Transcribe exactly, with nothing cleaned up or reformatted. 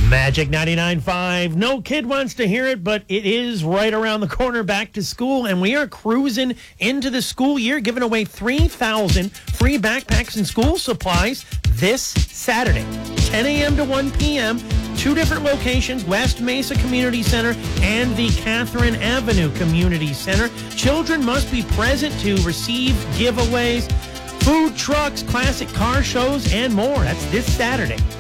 Magic ninety-nine point five. No kid wants to hear it, but it is right around the corner, back to school, and we are cruising into the school year, giving away three thousand free backpacks and school supplies this Saturday, ten a.m. to one p.m., two different locations, West Mesa Community Center and the Catherine Avenue Community Center. Children must be present to receive giveaways, food trucks, classic car shows, and more. That's this Saturday.